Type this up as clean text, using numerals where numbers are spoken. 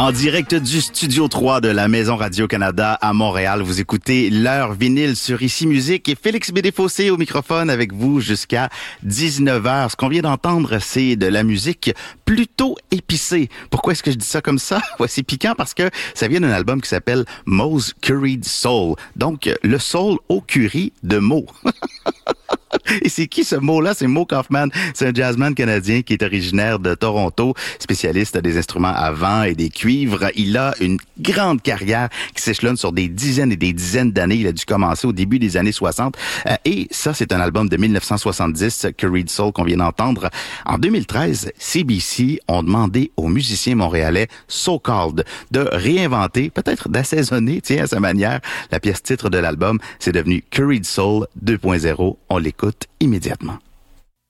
En direct du Studio 3 de la Maison Radio-Canada à Montréal, vous écoutez l'heure vinyle sur Ici Musique et Félix Bédéfossé au microphone avec vous jusqu'à 19h. Ce qu'on vient d'entendre, c'est de la musique plutôt épicée. Pourquoi est-ce que je dis ça comme ça? Ouais, c'est piquant parce que ça vient d'un album qui s'appelle Moe's Curried Soul. Donc, le soul au curry de Moe. Et c'est qui ce Moe-là? C'est Moe Koffman. C'est un jazzman canadien qui est originaire de Toronto, spécialiste des instruments à vent et des cuivres. Il a une grande carrière qui s'échelonne sur des dizaines et des dizaines d'années. Il a dû commencer au début des années 60. Et ça, c'est un album de 1970, Curried Soul, qu'on vient d'entendre. En 2013, CBC ont demandé aux musiciens montréalais So Called de réinventer, peut-être d'assaisonner, tiens, à sa manière, la pièce titre de l'album. C'est devenu Curried Soul 2.0. On l'écoute immédiatement.